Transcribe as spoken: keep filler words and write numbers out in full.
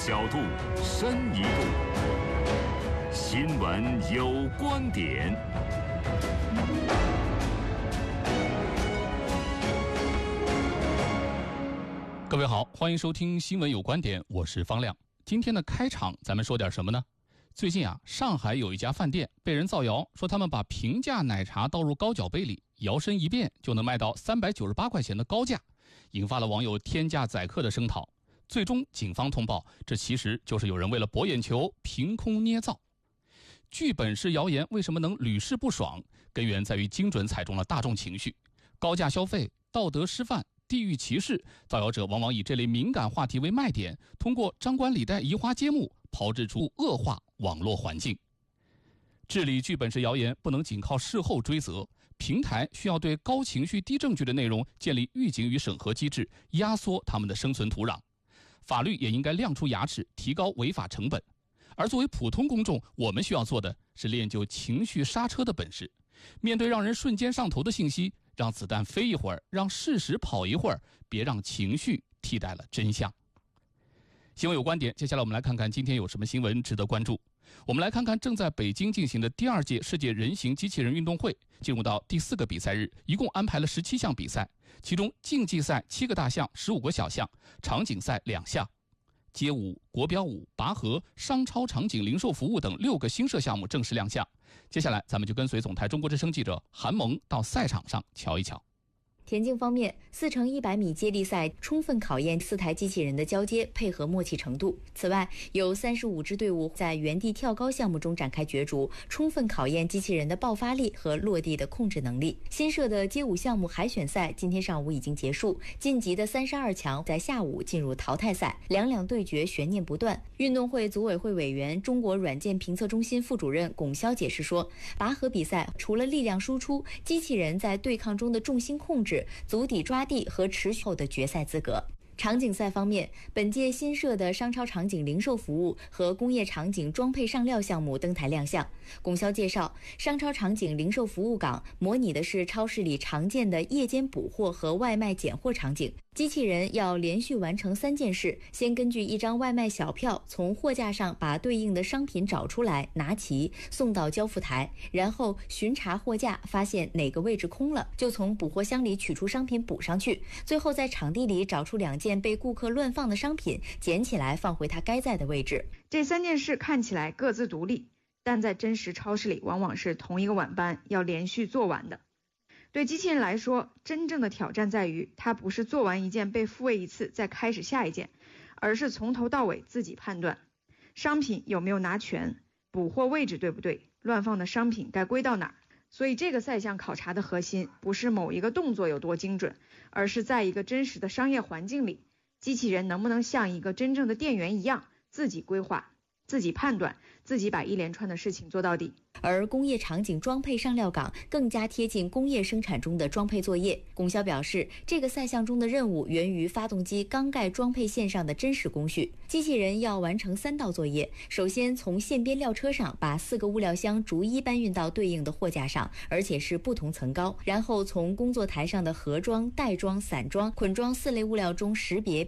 小度，深一度。新闻有观点。 各位好，欢迎收听新闻有观点，我是方亮。今天的开场咱们说点什么呢？最近啊，上海有一家饭店被人造谣说他们把平价奶茶倒入高脚杯里，摇身一变就能卖到三百九十八块钱的高价，引发了网友天价宰客的声讨。最终警方通报，这其实就是有人为了博眼球凭空捏造。剧本式谣言为什么能屡试不爽？根源在于精准踩中了大众情绪。高价消费、道德失范、地域歧视，造谣者往往以这类敏感话题为卖点，通过张冠李戴、移花接木，炮制出恶化网络环境。治理剧本式谣言不能仅靠事后追责，平台需要对高情绪、低证据的内容建立预警与审核机制，压缩他们的生存土壤。法律也应该亮出牙齿，提高违法成本。而作为普通公众，我们需要做的是练就情绪刹车的本事。面对让人瞬间上头的信息，让子弹飞一会儿，让事实跑一会儿，别让情绪替代了真相。新闻有观点，接下来我们来看看今天有什么新闻值得关注。我们来看看正在北京进行的第二届世界人形机器人运动会，进入到第四个比赛日，一共安排了十七项比赛，其中竞技赛七个大项，十五个小项，场景赛两项。街舞、国标舞、拔河、商超场景零售服务等六个新设项目正式亮相。接下来咱们就跟随总台中国之声记者韩萌到赛场上瞧一瞧。 田径方面，四乘一百米接力赛充分考验四台机器人的交接配合默契程度。此外，有三十五支队伍在原地跳高项目中展开角逐，充分考验机器人的爆发力和落地的控制能力。新设的街舞项目海选赛今天上午已经结束，晋级的三十二强在下午进入淘汰赛，两两对决悬念不断。运动会组委会委员、中国软件评测中心副主任龚潇解释说，拔河比赛除了力量输出，机器人在对抗中的重心控制、足底抓地和持续后的决赛资格。场景赛方面，本届新设的商超场景零售服务和工业场景装配上料项目登台亮相。龚潇介绍，商超场景零售服务岗模拟的是超市里常见的夜间补货和外卖拣货场景，机器人要连续完成三件事：先根据一张外卖小票从货架上把对应的商品找出来，拿齐送到交付台，然后巡查货架，发现哪个位置空了，就从补货箱里取出商品补上去，最后在场地里找出两件被顾客乱放的商品，捡起来放回它该在的位置。 这三件事看起来各自独立，但在真实超市里往往是同一个晚班要连续做完的。对机器人来说，真正的挑战在于它不是做完一件被复位一次再开始下一件，而是从头到尾自己判断商品有没有拿全，补货位置对不对，乱放的商品该归到哪儿。所以这个赛项考察的核心不是某一个动作有多精准，而是在一个真实的商业环境里，机器人能不能像一个真正的店员一样自己规划、自己判断、自己把一连串的事情做到底。 而工业场景装配上料岗更加贴近工业生产中的装配作业。龚潇表示，这个赛项中的任务源于发动机缸盖装配线上的真实工序。机器人要完成三道作业，首先从线边料车上把四个物料箱逐一搬运到对应的货架上，而且是不同层高，然后从工作台上的盒装、袋装、散装、捆装四类物料中识别